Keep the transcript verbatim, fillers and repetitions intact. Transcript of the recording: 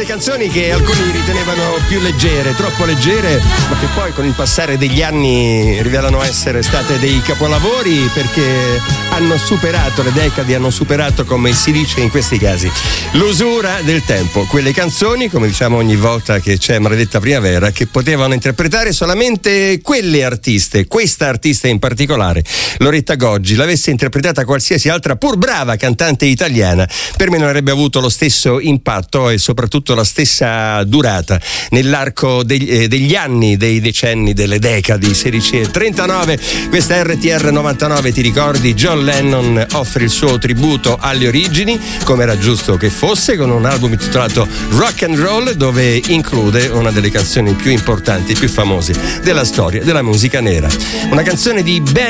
canzoni che alcuni ritenevano più leggere, troppo leggere, ma che poi con il passare degli anni rivelano essere state dei capolavori perché hanno superato le decadi, hanno superato, come si dice in questi casi, l'usura del tempo. Quelle canzoni, come diciamo ogni volta che c'è Maledetta Primavera, che potevano interpretare solamente quelle artiste, questa artista in particolare, Loretta Goggi, l'avesse interpretata qualsiasi altra pur brava cantante italiana, per me non avrebbe avuto lo stesso impatto e soprattutto la stessa durata nell'arco degli, eh, degli anni, dei decenni, delle decadi. sedici e trentanove, questa è R T R novantanove, ti ricordi? John Lennon offre il suo tributo alle origini, come era giusto che fosse, con un album intitolato Rock and Roll, dove include una delle canzoni più importanti, più famose della storia della musica nera. Una canzone di Ben